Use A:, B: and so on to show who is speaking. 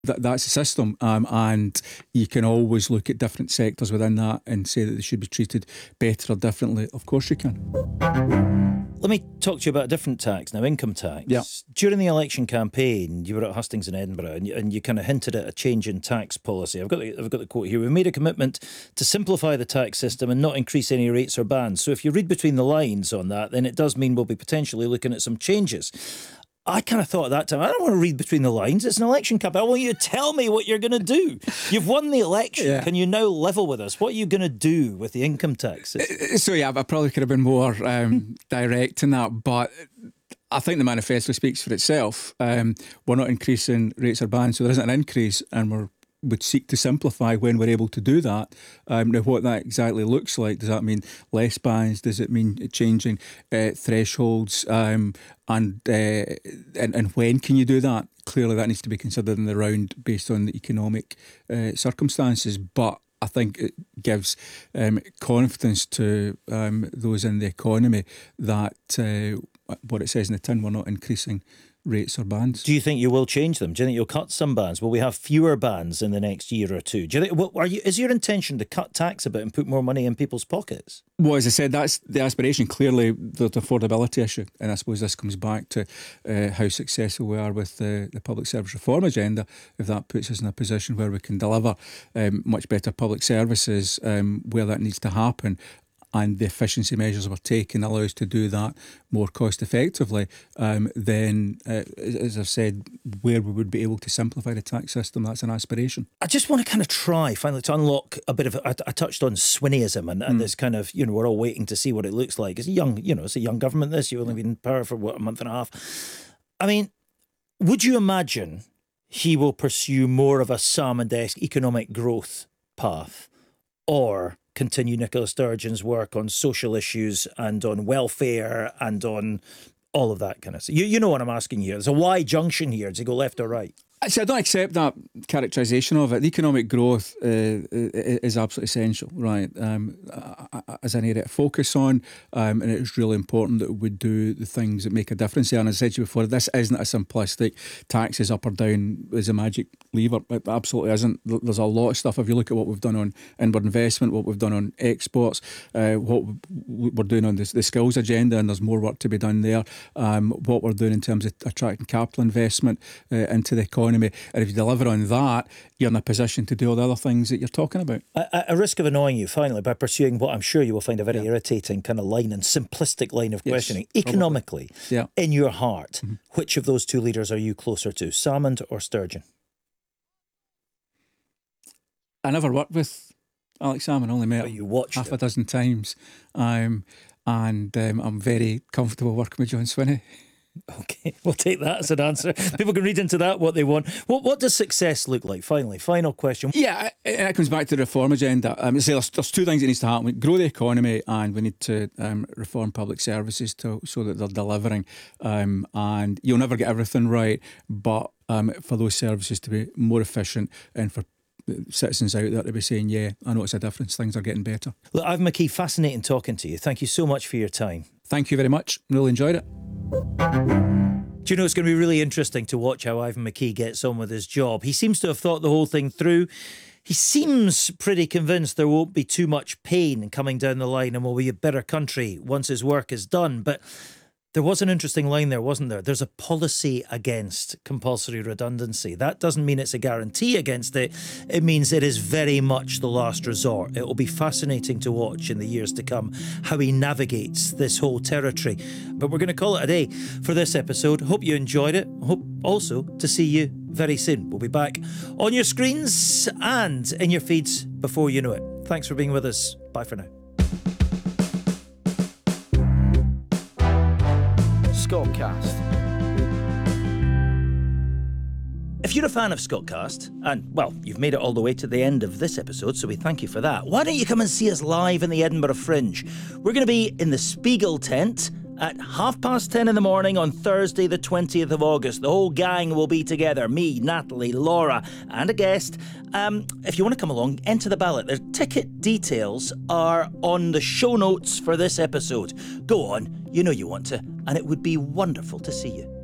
A: That's the system, and you can always look at different sectors within that and say that they should be treated better or differently. Of course you can.
B: Let me talk to you about a different tax now, income tax.
A: Yeah.
B: During the election campaign, you were at Hustings in Edinburgh, and you kind of hinted at a change in tax policy. I've got the quote here. We've made a commitment to simplify the tax system and not increase any rates or bans. So if you read between the lines on that, then it does mean we'll be potentially looking at some changes. I kind of thought at that time, I don't want to read between the lines. It's an election campaign. I want you to tell me what you're going to do. You've won the election. Yeah. Can you now level with us? What are you going to do with the income tax?
A: So, yeah, I probably could have been more direct in that, but I think the manifesto speaks for itself. We're not increasing rates or bans, so there isn't an increase, and would seek to simplify when we're able to do that. Now, what that exactly looks like, does that mean less bans? Does it mean changing thresholds? And when can you do that? Clearly, that needs to be considered in the round based on the economic circumstances. But I think it gives confidence to those in the economy that what it says in the tin, we're not increasing rates or bans.
B: Do you think you will change them? Do you think you'll cut some bans? Will we have fewer bans in the next year or two? Do you think, is your intention to cut tax a bit and put more money in people's pockets?
A: Well, as I said, that's the aspiration. Clearly, there's an affordability issue, and I suppose this comes back to how successful we are with the public service reform agenda. If that puts us in a position where we can deliver much better public services where that needs to happen, and the efficiency measures we're taking allow us to do that more cost effectively, then, as I've said, where we would be able to simplify the tax system, that's an aspiration.
B: I just want to kind of try, finally, to unlock a bit of, I touched on Swinneyism and this kind of, we're all waiting to see what it looks like. It's a young government this, you've only been in power for, a month and a half. I mean, would you imagine he will pursue more of a Salmond-esque economic growth path, or continue Nicola Sturgeon's work on social issues and on welfare and on all of that kind of stuff? You know what I'm asking you. There's a Y junction here. Does it go left or right?
A: Actually, I don't accept that characterisation of it. The economic growth is absolutely essential, right? As an area to focus on, and it's really important that we do the things that make a difference there. And as I said to you before, this isn't a simplistic taxes up or down as a magic lever. It absolutely isn't. There's a lot of stuff. If you look at what we've done on inward investment, what we've done on exports, what we're doing on the skills agenda, and there's more work to be done there. What we're doing in terms of attracting capital investment into the economy. And if you deliver on that, you're in a position to do all the other things that you're talking about.
B: At risk of annoying you, finally, by pursuing what I'm sure you will find a very irritating kind of line and simplistic line of questioning, economically, in your heart, which of those two leaders are you closer to, Salmond or Sturgeon?
A: I never worked with Alex Salmond, only met
B: him
A: half a dozen times. And I'm very comfortable working with John Swinney.
B: Okay, we'll take that as an answer. People can read into that what they want. What does success look like? Finally, final question.
A: Yeah, it comes back to the reform agenda. There's two things that needs to happen. We grow the economy, and we need to reform public services so that they're delivering. And you'll never get everything right, but for those services to be more efficient and for citizens out there to be saying, yeah, I notice a difference, things are getting better.
B: Look, Ivan McKee, fascinating talking to you. Thank you so much for your time.
A: Thank you very much. Really enjoyed it.
B: Do you know, it's going to be really interesting to watch how Ivan McKee gets on with his job. He seems to have thought the whole thing through. He seems pretty convinced there won't be too much pain coming down the line and we'll be a better country once his work is done. But there was an interesting line there, wasn't there? There's a policy against compulsory redundancy. That doesn't mean it's a guarantee against it. It means it is very much the last resort. It will be fascinating to watch in the years to come how he navigates this whole territory. But we're going to call it a day for this episode. Hope you enjoyed it. Hope also to see you very soon. We'll be back on your screens and in your feeds before you know it. Thanks for being with us. Bye for now. Scottcast. If you're a fan of Scottcast, and, well, you've made it all the way to the end of this episode, so we thank you for that, why don't you come and see us live in the Edinburgh Fringe? We're going to be in the Spiegel tent at 10:30 in the morning on Thursday the 20th of August. The whole gang will be together. Me, Natalie, Laura and a guest. If you want to come along, enter the ballot. The ticket details are on the show notes for this episode. Go on, you know you want to, and it would be wonderful to see you.